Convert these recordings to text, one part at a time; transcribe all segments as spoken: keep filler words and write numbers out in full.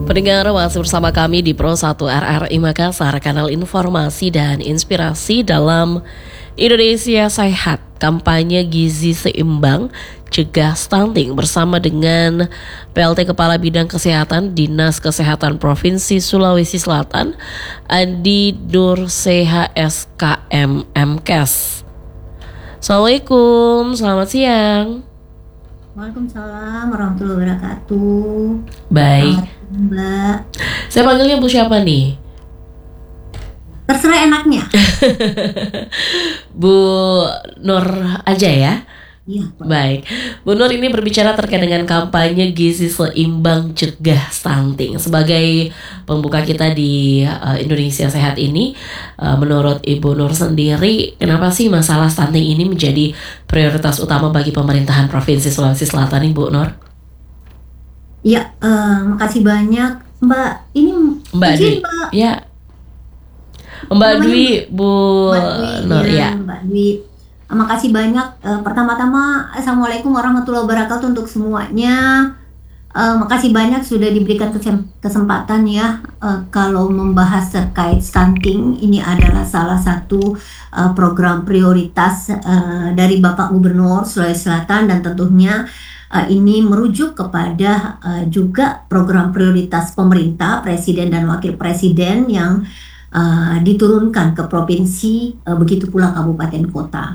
Pendengar, masih bersama kami di Pro satu R R I Makassar, kanal informasi dan inspirasi dalam Indonesia Sehat, kampanye gizi seimbang cegah stunting bersama dengan P L T Kepala Bidang Kesehatan Dinas Kesehatan Provinsi Sulawesi Selatan, Andi Nurseha S K M M Kes. Assalamualaikum, selamat siang. Waalaikumsalam warahmatullahi wabarakatuh. Baik, Mbak. Saya panggilnya Bu siapa nih? Terserah enaknya. Bu Nur aja ya. Iya, Pak. Baik, Bu Nur ini berbicara terkait dengan kampanye gizi seimbang cegah stunting. Sebagai pembuka kita di uh, Indonesia Sehat ini, uh, menurut Ibu Nur sendiri, kenapa sih masalah stunting ini menjadi prioritas utama bagi pemerintahan Provinsi Sulawesi Selatan, Ibu Nur? Iya, uh, makasih banyak, Mbak. Ini Mbak izin, Dwi, Mbak. ya. Mbak Dwi, Bu Mbak Dwi, Nur, ya, ya. Mbak Dwi. Makasih banyak. Uh, pertama-tama, Assalamualaikum warahmatullahi wabarakatuh untuk semuanya. Uh, makasih banyak sudah diberikan kesem- kesempatan ya. Uh, kalau membahas terkait stunting, ini adalah salah satu uh, program prioritas uh, dari Bapak Gubernur Sulawesi Selatan, dan tentunya uh, ini merujuk kepada uh, juga program prioritas pemerintah, Presiden dan Wakil Presiden yang uh, diturunkan ke provinsi, uh, begitu pula kabupaten kota.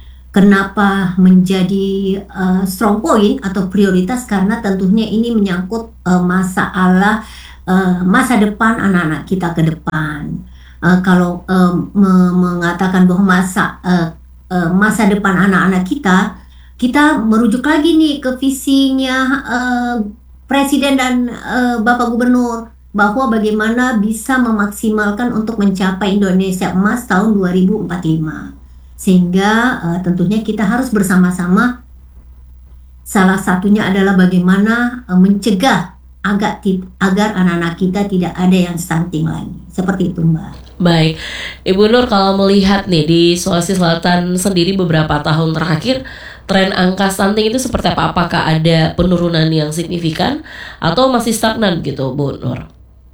Kenapa menjadi uh, strong point atau prioritas? Karena tentunya ini menyangkut uh, masalah uh, masa depan anak-anak kita ke depan. Uh, kalau uh, me- mengatakan bahwa masa uh, uh, masa depan anak-anak kita, kita merujuk lagi nih ke visinya uh, Presiden dan uh, Bapak Gubernur, bahwa bagaimana bisa memaksimalkan untuk mencapai Indonesia Emas tahun dua ribu empat puluh lima. Sehingga uh, tentunya kita harus bersama-sama, salah satunya adalah bagaimana uh, mencegah agar, ti- agar anak-anak kita tidak ada yang stunting lagi. Seperti itu, Mbak. Baik, Ibu Nur, kalau melihat nih di Sulawesi Selatan sendiri beberapa tahun terakhir, tren angka stunting itu seperti apa? Apakah ada penurunan yang signifikan atau masih stagnan gitu, Bu Nur?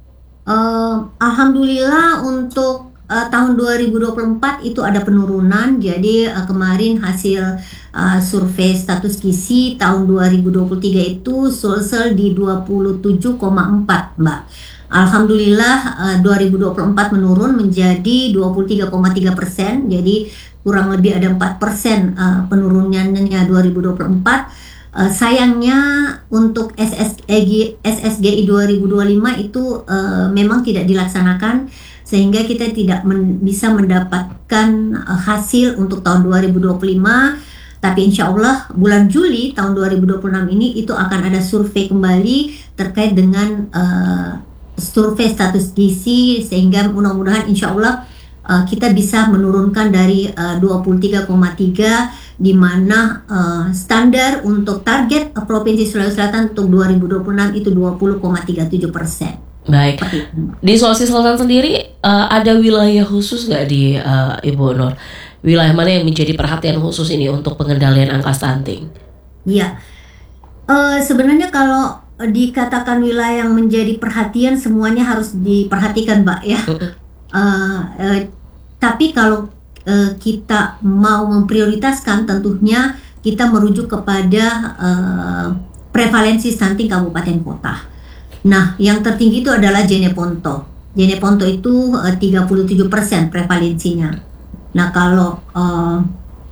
Uh, Alhamdulillah untuk Uh, tahun dua ribu dua puluh empat itu ada penurunan. Jadi uh, kemarin hasil uh, survei status gizi tahun dua ribu dua puluh tiga itu Sulsel di dua puluh tujuh koma empat, Mbak. Alhamdulillah uh, dua ribu dua puluh empat menurun menjadi dua puluh tiga koma tiga persen. Jadi kurang lebih ada empat persen uh, penurunannya dua ribu dua puluh empat. Uh, sayangnya untuk S S G I dua ribu dua puluh lima itu uh, memang tidak dilaksanakan, sehingga kita tidak men- bisa mendapatkan uh, hasil untuk tahun dua ribu dua puluh lima. Tapi insya Allah bulan Juli tahun dua ribu dua puluh enam ini itu akan ada survei kembali terkait dengan uh, survei status gizi, sehingga mudah-mudahan insya Allah uh, kita bisa menurunkan dari uh, dua puluh tiga koma tiga, di mana uh, standar untuk target uh, Provinsi Sulawesi Selatan untuk dua ribu dua puluh enam itu dua puluh koma tiga tujuh persen. Baik, di Sulawesi Selatan sendiri uh, ada wilayah khusus nggak di uh, Ibu Nur? Wilayah mana yang menjadi perhatian khusus ini untuk pengendalian angka stunting? Iya, uh, sebenarnya kalau dikatakan wilayah yang menjadi perhatian, semuanya harus diperhatikan, Mbak ya. uh, uh, tapi kalau uh, kita mau memprioritaskan, tentunya kita merujuk kepada uh, prevalensi stunting kabupaten kota. Nah, yang tertinggi itu adalah Jeneponto. Jeneponto itu uh, tiga puluh tujuh persen prevalensinya. Nah, kalau uh,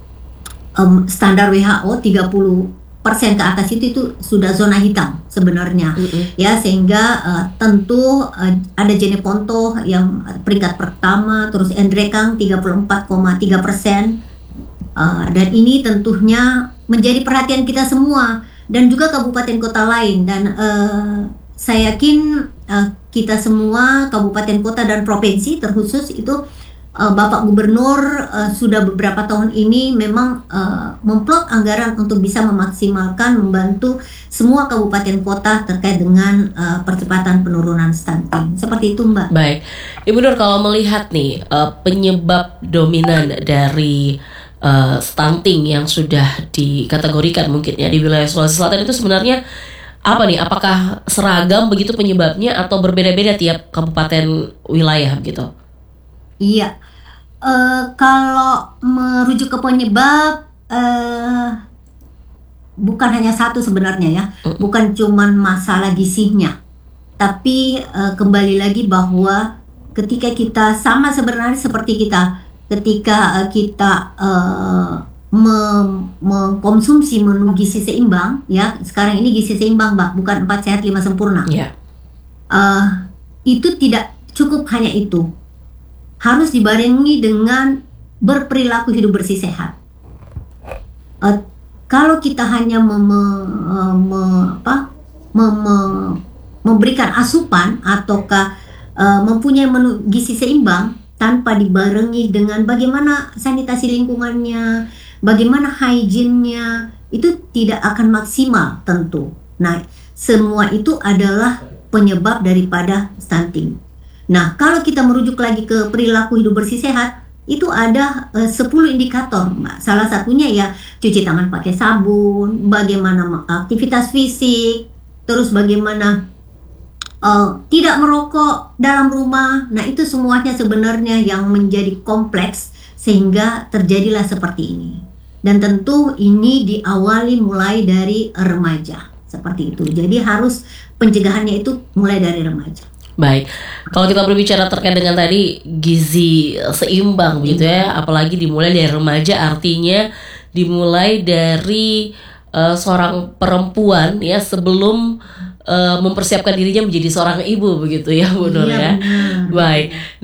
um, standar W H O tiga puluh persen ke atas itu itu sudah zona hitam sebenarnya. Mm-hmm. Ya, sehingga uh, tentu uh, ada Jeneponto yang peringkat pertama, terus Endrekang tiga puluh empat koma tiga persen. Uh, dan ini tentunya menjadi perhatian kita semua dan juga kabupaten kota lain, dan uh, saya yakin uh, kita semua kabupaten kota dan provinsi terkhusus itu uh, Bapak Gubernur uh, sudah beberapa tahun ini memang uh, memplot anggaran untuk bisa memaksimalkan membantu semua kabupaten kota terkait dengan uh, percepatan penurunan stunting. Seperti itu, Mbak. Baik, Ibu Nur, kalau melihat nih uh, penyebab dominan dari uh, stunting yang sudah dikategorikan mungkin ya di wilayah Sulawesi Selatan itu sebenarnya apa nih? Apakah seragam begitu penyebabnya atau berbeda-beda tiap kabupaten wilayah gitu? Iya, eh, kalau merujuk ke penyebab, eh, bukan hanya satu sebenarnya ya, bukan cuman masalah gizinya, tapi eh, kembali lagi bahwa ketika kita sama sebenarnya seperti kita, ketika eh, kita eh, mem- mengkonsumsi menu gizi seimbang, ya sekarang ini gizi seimbang, Mbak, bukan empat sehat lima sempurna. Iya. Eh, itu tidak cukup hanya itu, harus dibarengi dengan berperilaku hidup bersih sehat. Eh, kalau kita hanya mem- mem- mem- apa, mem- mem- memberikan asupan ataukah eh, mempunyai menu gizi seimbang tanpa dibarengi dengan bagaimana sanitasi lingkungannya, bagaimana hygiene-nya, itu tidak akan maksimal tentu. Nah, semua itu adalah penyebab daripada stunting. Nah, kalau kita merujuk lagi ke perilaku hidup bersih sehat, itu ada eh, sepuluh indikator, Mbak. Salah satunya ya cuci tangan pakai sabun, bagaimana aktivitas fisik, terus bagaimana eh, tidak merokok dalam rumah. Nah, itu semuanya sebenarnya yang menjadi kompleks sehingga terjadilah seperti ini. Dan tentu ini diawali mulai dari remaja, seperti itu. Jadi harus pencegahannya itu mulai dari remaja. Baik, kalau kita berbicara terkait dengan tadi gizi seimbang begitu ya, apalagi dimulai dari remaja, artinya dimulai dari uh, seorang perempuan ya sebelum uh, mempersiapkan dirinya menjadi seorang ibu begitu ya, Bu Nur Iya, ya. benar. Baik.